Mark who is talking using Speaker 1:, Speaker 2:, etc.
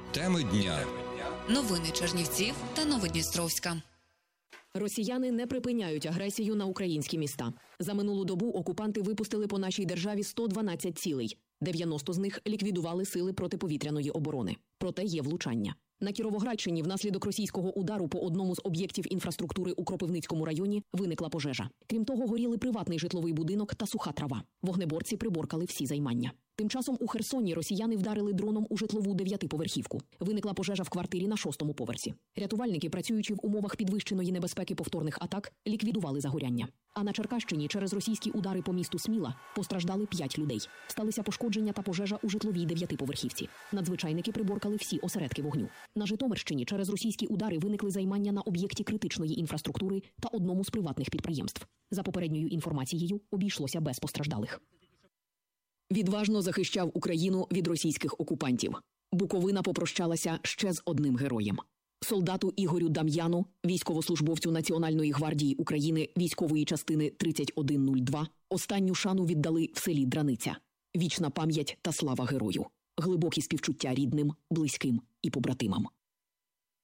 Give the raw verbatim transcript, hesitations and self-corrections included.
Speaker 1: Теми дня.
Speaker 2: Новини Чернівців та Новодністровська.
Speaker 3: Росіяни не припиняють агресію на українські міста. За минулу добу окупанти випустили по нашій державі сто дванадцять цілей. дев'яносто з них ліквідували сили протиповітряної оборони. Проте є влучання. На Кіровоградщині внаслідок російського удару по одному з об'єктів інфраструктури у Кропивницькому районі виникла пожежа. Крім того, горіли приватний житловий будинок та суха трава. Вогнеборці приборкали всі займання. Тим часом у Херсоні росіяни вдарили дроном у житлову дев'ятиповерхівку. Виникла пожежа в квартирі на шостому поверсі. Рятувальники, працюючи в умовах підвищеної небезпеки повторних атак, ліквідували загоряння. А на Черкащині через російські удари по місту Сміла постраждали п'ять людей. Сталися пошкодження та пожежа у житловій дев'ятиповерхівці. Надзвичайники приборкали всі осередки вогню. На Житомирщині через російські удари виникли займання на об'єкті критичної інфраструктури та одному з приватних підприємств. За попередньою інформацією, обійшлося без постраждалих. Відважно захищав Україну від російських окупантів. Буковина попрощалася ще з одним героєм. Солдату Ігорю Дам'яну, військовослужбовцю Національної гвардії України військової частини тридцять один нуль два, останню шану віддали в селі Драниця. Вічна пам'ять та слава герою. Глибокі співчуття рідним, близьким і побратимам.